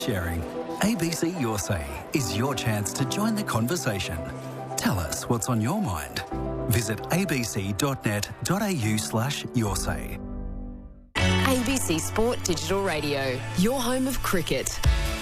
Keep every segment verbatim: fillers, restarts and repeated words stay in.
Sharing A B C Your Say is your chance to join the conversation. Tell us what's on your mind. Visit abc.net.au slash your say. A B C Sport Digital Radio, your home of cricket.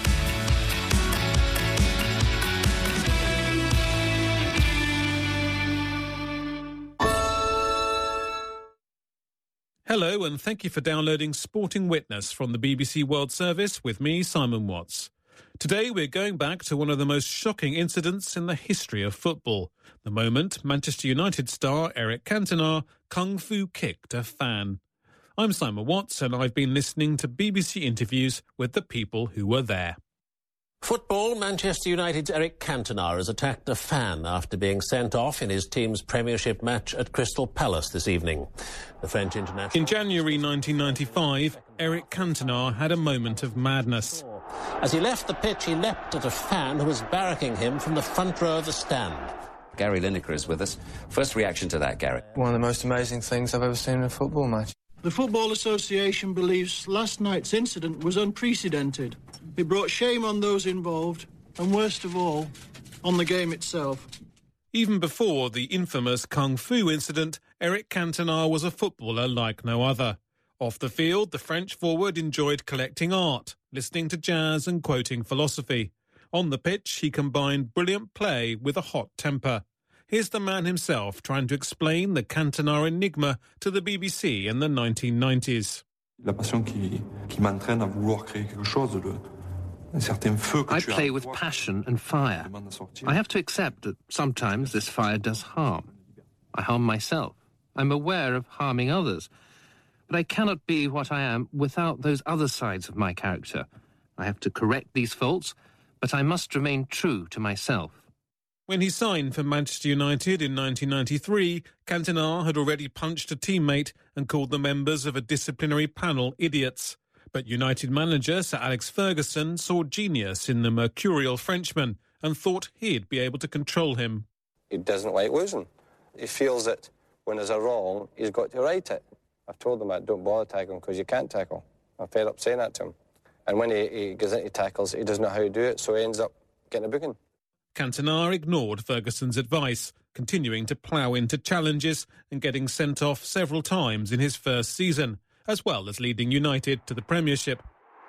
Hello and thank you for downloading Sporting Witness from the B B C World Service with me, Simon Watts. Today we're going back to one of the most shocking incidents in the history of football. The moment Manchester United star Eric Cantona kung fu kicked a fan. I'm Simon Watts and I've been listening to B B C interviews with the people who were there. Football, Manchester United's Eric Cantona has attacked a fan after being sent off in his team's Premiership match at Crystal Palace this evening. The French international... In January nineteen ninety-five, Eric Cantona had a moment of madness. As he left the pitch, he leapt at a fan who was barracking him from the front row of the stand. Gary Lineker is with us. First reaction to that, Gary? One of the most amazing things I've ever seen in a football match. The Football Association believes last night's incident was unprecedented. It brought shame on those involved, and worst of all, on the game itself. Even before the infamous Kung Fu incident, Eric Cantona was a footballer like no other. Off the field, the French forward enjoyed collecting art, listening to jazz and quoting philosophy. On the pitch, he combined brilliant play with a hot temper. Here's the man himself trying to explain the Cantona enigma to the B B C in the nineteen nineties. La passion qui, qui m'entraîne à vouloir créer quelque chose, le, un certain feu que I tu as play with passion and fire. I have to accept that sometimes this fire does harm. I harm myself. I'm aware of harming others. But I cannot be what I am without those other sides of my character. I have to correct these faults, but I must remain true to myself. When he signed for Manchester United in nineteen ninety-three, Cantona had already punched a teammate and called the members of a disciplinary panel idiots. But United manager Sir Alex Ferguson saw genius in the mercurial Frenchman and thought he'd be able to control him. He doesn't like losing. He feels that when there's a wrong, he's got to right it. I've told him that don't bother tackling because you can't tackle. I'm fed up saying that to him. And when he, he goes into tackles, he doesn't know how to do it, so he ends up getting a booking. Cantona ignored Ferguson's advice, continuing to plough into challenges and getting sent off several times in his first season, as well as leading United to the Premiership.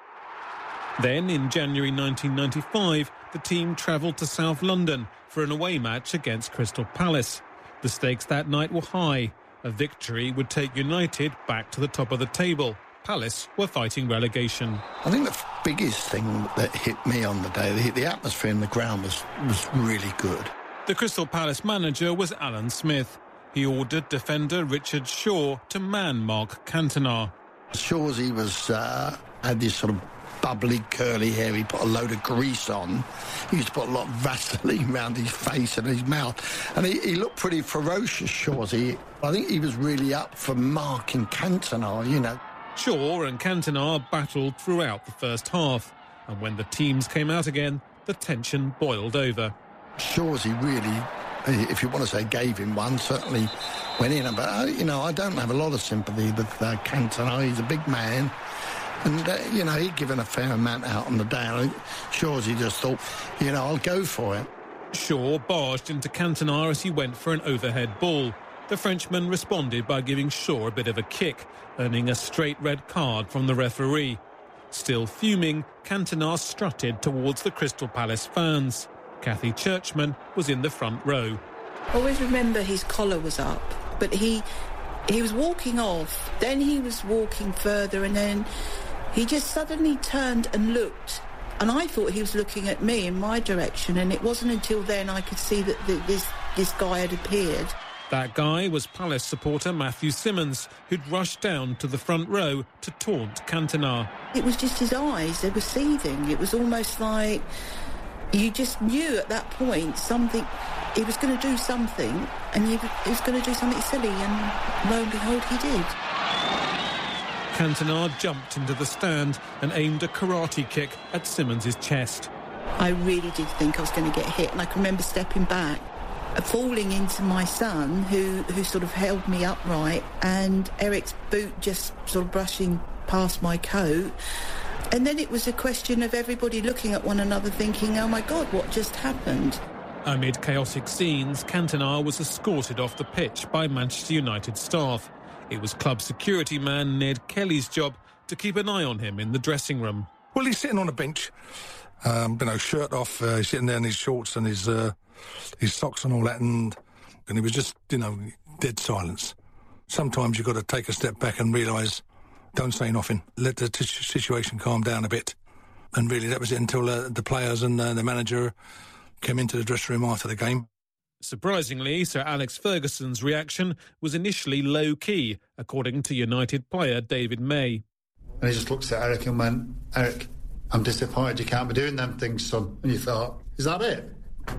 Then, in January nineteen ninety-five, the team travelled to South London for an away match against Crystal Palace. The stakes that night were high. A victory would take United back to the top of the table. Palace were fighting relegation. I think the biggest thing that hit me on the day, the, the atmosphere in the ground was, was really good. The Crystal Palace manager was Alan Smith. He ordered defender Richard Shaw to man Mark Cantona. Shawsy was, uh, had this sort of bubbly, curly hair. He put a load of grease on. He used to put a lot of Vaseline around his face and his mouth. And he, he looked pretty ferocious, Shawsy. I think he was really up for marking Cantona, you know. Shaw and Cantona battled throughout the first half, and when the teams came out again, the tension boiled over. Shawsy really, if you want to say gave him one, certainly went in. But, uh, you know, I don't have a lot of sympathy with uh, Cantona. He's a big man. And, uh, you know, he'd given a fair amount out on the day. I think Shawsy just thought, you know, I'll go for it. Shaw barged into Cantona as he went for an overhead ball. The Frenchman responded by giving Shaw a bit of a kick, earning a straight red card from the referee. Still fuming, Cantona strutted towards the Crystal Palace fans. Kathy Churchman was in the front row. Always remember his collar was up, but he he was walking off, then he was walking further, and then he just suddenly turned and looked. And I thought he was looking at me in my direction, and it wasn't until then I could see that the, this, this guy had appeared. That guy was Palace supporter Matthew Simmons, who'd rushed down to the front row to taunt Cantona. It was just his eyes, they were seething. It was almost like you just knew at that point something, he was going to do something, and he was going to do something silly, and lo and behold, he did. Cantona jumped into the stand and aimed a karate kick at Simmons' chest. I really did think I was going to get hit, and I can remember stepping back, falling into my son, who, who sort of held me upright, and Eric's boot just sort of brushing past my coat. And then it was a question of everybody looking at one another thinking, oh my God, what just happened? Amid chaotic scenes, Cantona was escorted off the pitch by Manchester United staff. It was club security man Ned Kelly's job to keep an eye on him in the dressing room. Well, he's sitting on a bench, um, you know, shirt off, uh, he's sitting there in his shorts and his uh, his socks and all that, and, and he was just, you know, dead silence. Sometimes you've got to take a step back and realise, don't say nothing, let the t- situation calm down a bit. And really that was it until uh, the players and uh, the manager came into the dressing room after the game. Surprisingly, Sir Alex Ferguson's reaction was initially low-key, according to United player David May. And he just looks at Eric and went, Eric, I'm disappointed you can't be doing them things, son. And you thought, is that it?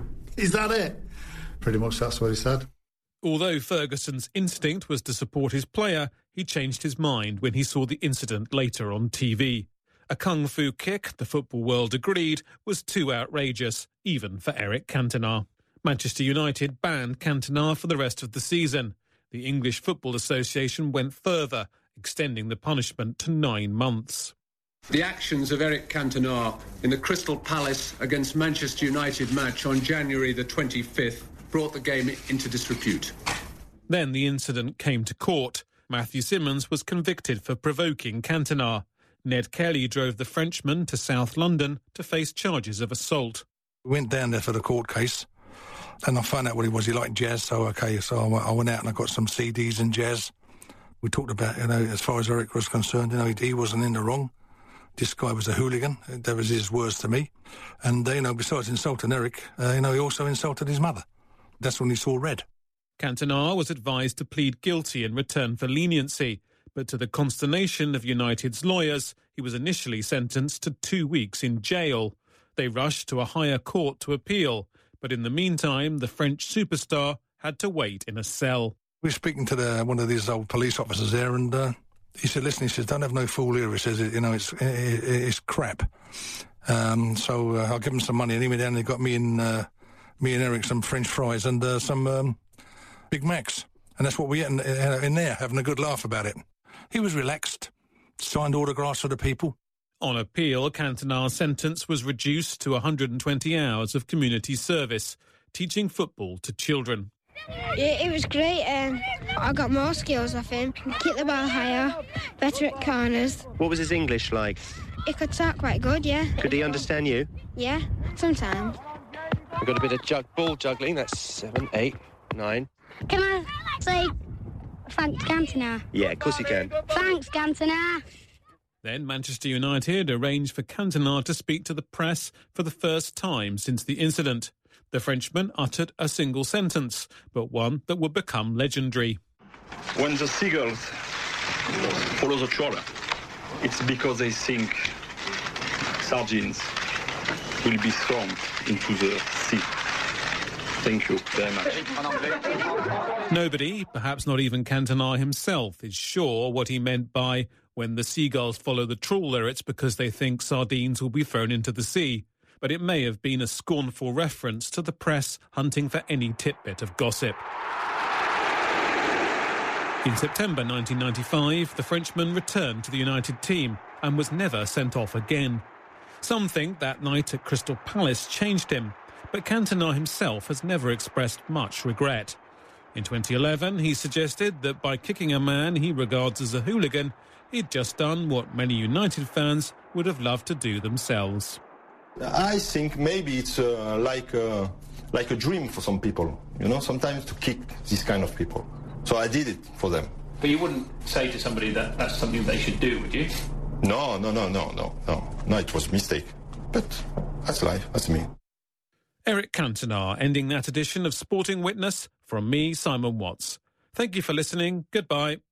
Is that it? Pretty much that's what he said. Although Ferguson's instinct was to support his player, he changed his mind when he saw the incident later on T V. A kung fu kick, the football world agreed, was too outrageous, even for Eric Cantona. Manchester United banned Cantona for the rest of the season. The English Football Association went further, extending the punishment to nine months. The actions of Eric Cantona in the Crystal Palace against Manchester United match on January the twenty-fifth brought the game into disrepute. Then the incident came to court. Matthew Simmons was convicted for provoking Cantona. Ned Kelly drove the Frenchman to South London to face charges of assault. We went down there for the court case, and I found out what he was. He liked jazz, so OK, so I went out and I got some C Ds in jazz. We talked about, you know, as far as Eric was concerned, you know, he, he wasn't in the wrong. This guy was a hooligan. That was his words to me. And, uh, you know, besides insulting Eric, uh, you know, he also insulted his mother. That's when he saw red. Cantona was advised to plead guilty in return for leniency, but to the consternation of United's lawyers, he was initially sentenced to two weeks in jail. They rushed to a higher court to appeal, but in the meantime, the French superstar had to wait in a cell. We were speaking to the, one of these old police officers there, and uh, he said, listen, he says, don't have no fool here. He says, you know, it's it, it's crap. Um, so uh, I'll give him some money, and he went down and he got me and, uh, me and Eric some French fries and uh, some um, Big Macs. And that's what we ate in, in there, having a good laugh about it. He was relaxed, signed autographs for the people. On appeal, Cantona's sentence was reduced to one hundred twenty hours of community service, teaching football to children. Yeah, it was great. Um, I got more skills off him. Kick the ball higher, better at corners. What was his English like? He could talk quite good, yeah. Could he understand you? Yeah, sometimes. I've got a bit of jug- ball juggling. That's seven, eight, nine. Can I say thanks, Cantona? Yeah, of course you can. Thanks, Cantona. Then Manchester United arranged for Cantona to speak to the press for the first time since the incident. The Frenchman uttered a single sentence, but one that would become legendary. When the seagulls follow the trawler, it's because they think sardines will be thrown into the sea. Thank you very much. Nobody, perhaps not even Cantona himself, is sure what he meant by when the seagulls follow the trawler, it's because they think sardines will be thrown into the sea. But it may have been a scornful reference to the press hunting for any tidbit of gossip. In September nineteen ninety-five, the Frenchman returned to the United team and was never sent off again. Some think that night at Crystal Palace changed him, but Cantona himself has never expressed much regret. In twenty eleven, he suggested that by kicking a man he regards as a hooligan, he'd just done what many United fans would have loved to do themselves. I think maybe it's uh, like, a, like a dream for some people, you know, sometimes to kick these kind of people. So I did it for them. But you wouldn't say to somebody that that's something they should do, would you? No, no, no, no, no, no. No, it was a mistake. But that's life, that's me. Eric Cantona ending that edition of Sporting Witness from me, Simon Watts. Thank you for listening. Goodbye.